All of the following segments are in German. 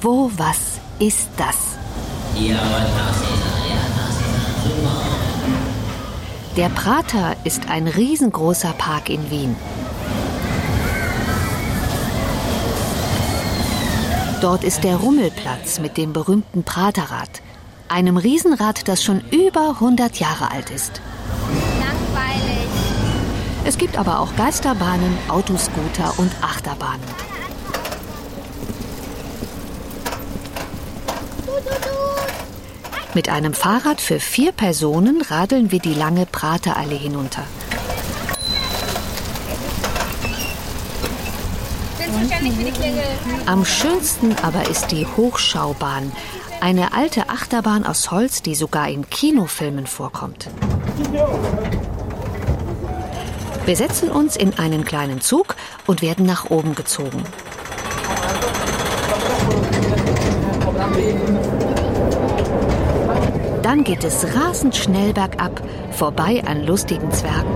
Was ist das? Der Prater ist ein riesengroßer Park in Wien. Dort ist der Rummelplatz mit dem berühmten Praterrad, einem Riesenrad, das schon über 100 Jahre alt ist. Langweilig. Es gibt aber auch Geisterbahnen, Autoscooter und Achterbahnen. Mit einem Fahrrad für 4 Personen radeln wir die lange Praterallee hinunter. Am schönsten aber ist die Hochschaubahn, eine alte Achterbahn aus Holz, die sogar in Kinofilmen vorkommt. Wir setzen uns in einen kleinen Zug und werden nach oben gezogen. Dann geht es rasend schnell bergab, vorbei an lustigen Zwergen.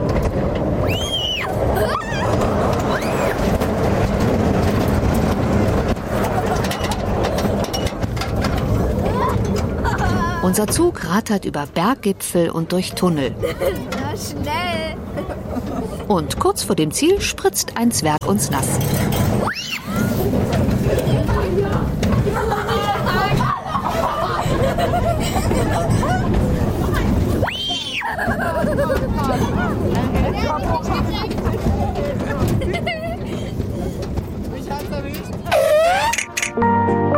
Unser Zug rattert über Berggipfel und durch Tunnel. Na, schnell. Und kurz vor dem Ziel spritzt ein Zwerg uns nass.